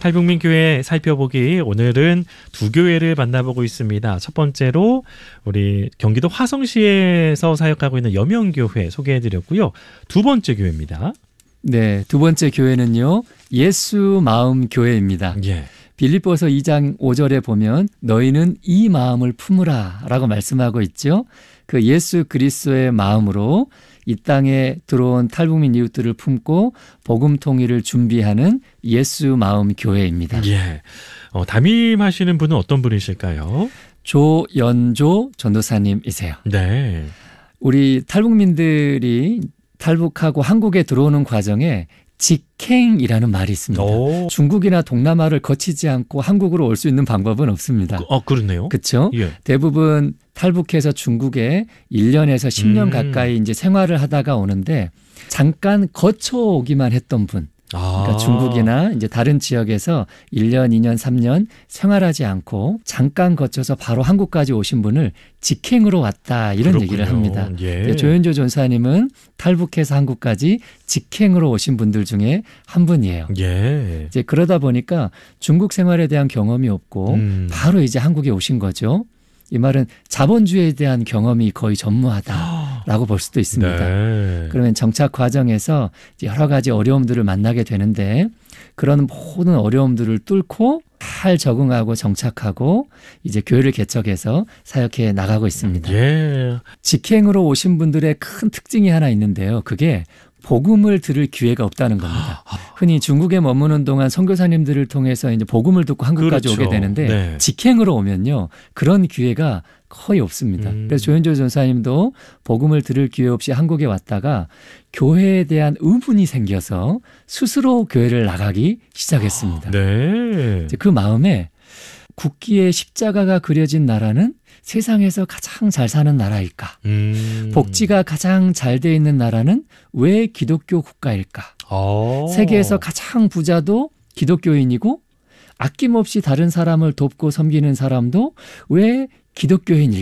탈북민 교회 살펴보기 오늘은 두 교회를 만나보고 있습니다. 첫 번째로 우리 경기도 화성시에서 사역하고 있는 여명교회 소개해드렸고요. 두 번째 교회입니다. 네, 두 번째 교회는요. 예수 마음 교회입니다. 예. 빌립보서 2장 5절에 보면 너희는 이 마음을 품으라 라고 말씀하고 있죠. 그 예수 그리스도의 마음으로 이 땅에 들어온 탈북민 이웃들을 품고 복음 통일을 준비하는 예수 마음 교회입니다. 예. 담임하시는 분은 어떤 분이실까요? 조연조 전도사님이세요. 네. 우리 탈북민들이 탈북하고 한국에 들어오는 과정에 직행이라는 말이 있습니다. 오. 중국이나 동남아를 거치지 않고 한국으로 올 수 있는 방법은 없습니다. 그렇네요. 그렇죠? 예. 대부분 탈북해서 중국에 1년에서 10년 가까이 이제 생활을 하다가 오는데 잠깐 거쳐오기만 했던 분. 그러니까 중국이나 이제 다른 지역에서 1년, 2년, 3년 생활하지 않고 잠깐 거쳐서 바로 한국까지 오신 분을 직행으로 왔다 이런 그렇군요. 얘기를 합니다. 예. 조연조 전사님은 탈북해서 한국까지 직행으로 오신 분들 중에 한 분이에요. 예. 이제 그러다 보니까 중국 생활에 대한 경험이 없고 바로 이제 한국에 오신 거죠. 이 말은 자본주의에 대한 경험이 거의 전무하다라고 볼 수도 있습니다. 네. 그러면 정착 과정에서 이제 여러 가지 어려움들을 만나게 되는데 그런 모든 어려움들을 뚫고 잘 적응하고 정착하고 이제 교회를 개척해서 사역해 나가고 있습니다. 예. 직행으로 오신 분들의 큰 특징이 하나 있는데요. 그게 복음을 들을 기회가 없다는 겁니다. 흔히 중국에 머무는 동안 선교사님들을 통해서 이제 복음을 듣고 한국까지 그렇죠. 오게 되는데 네. 직행으로 오면요. 그런 기회가 거의 없습니다. 그래서 조연조 전사님도 복음을 들을 기회 없이 한국에 왔다가 교회에 대한 의문이 생겨서 스스로 교회를 나가기 시작했습니다. 네. 그 마음에 국기에 십자가가 그려진 나라는 세상에서 가장 잘 사는 나라일까? 복지가 가장 잘 돼 있는 나라는 왜 기독교 국가일까? 세계에서 가장 부자도 기독교인이고 아낌없이 다른 사람을 돕고 섬기는 사람도 왜 기독교인일까?